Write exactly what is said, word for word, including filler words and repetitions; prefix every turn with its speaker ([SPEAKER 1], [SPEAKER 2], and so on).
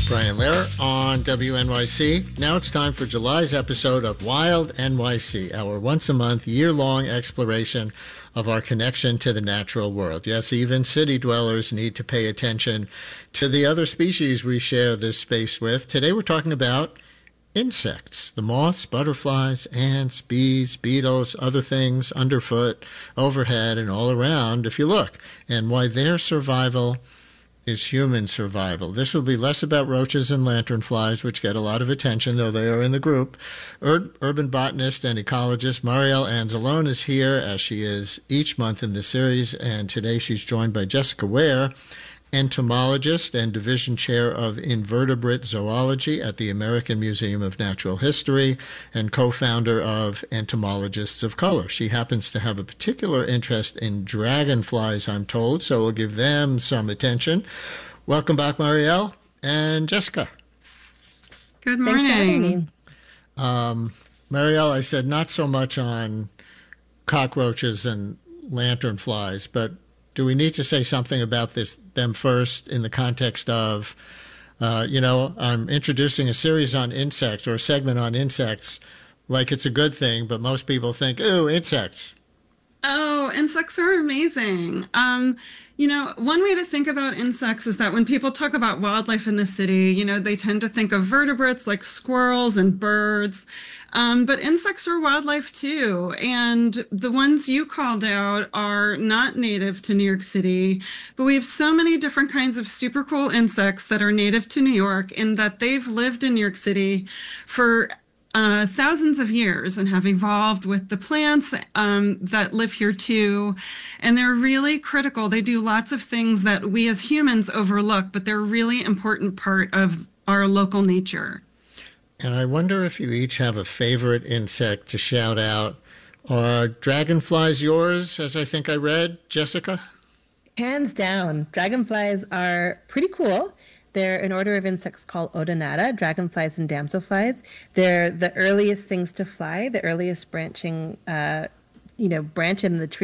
[SPEAKER 1] Brian Lehrer on W N Y C. Now it's time for July's episode of Wild N Y C, our once-a-month, year-long exploration of our connection to the natural world. Yes, even city dwellers need to pay attention to the other species we share this space with. Today we're talking about insects, the moths, butterflies, ants, bees, beetles, other things underfoot, overhead, and all around if you look, and why their survival is human survival. This will be less about roaches and lanternflies, which get a lot of attention, though they are in the group. Ur- urban botanist and ecologist Marielle Anzalone is here, as she is each month in the series, and today she's joined by Jessica Ware, entomologist and division chair of invertebrate zoology at the American Museum of Natural History and co-founder of Entomologists of Color. She happens to have a particular interest in dragonflies, I'm told, so we'll give them some attention. Welcome back, Marielle and Jessica.
[SPEAKER 2] Good morning.
[SPEAKER 3] Thanks for having me.
[SPEAKER 1] Um, Marielle, I said not so much on cockroaches and lanternflies, but do we need to say something about this them first in the context of, uh, you know, I'm introducing a series on insects or a segment on insects like it's a good thing, but most people think, ooh, insects.
[SPEAKER 2] Oh, insects are amazing. Um, you know, one way to think about insects is that when people talk about wildlife in the city, you know, they tend to think of vertebrates like squirrels and birds. Um, but insects are wildlife too. And the ones you called out are not native to New York City, but we have so many different kinds of super cool insects that are native to New York in that they've lived in New York City for Uh, thousands of years and have evolved with the plants um, that live here too. And they're really critical. They do lots of things that we as humans overlook, but they're a really important part of our local nature.
[SPEAKER 1] And I wonder if you each have a favorite insect to shout out. Are dragonflies yours, as I think I read, Jessica?
[SPEAKER 3] Hands down, dragonflies are pretty cool. They're an order of insects called Odonata, dragonflies and damselflies. They're the earliest things to fly, the earliest branching, uh, you know, branch in the tree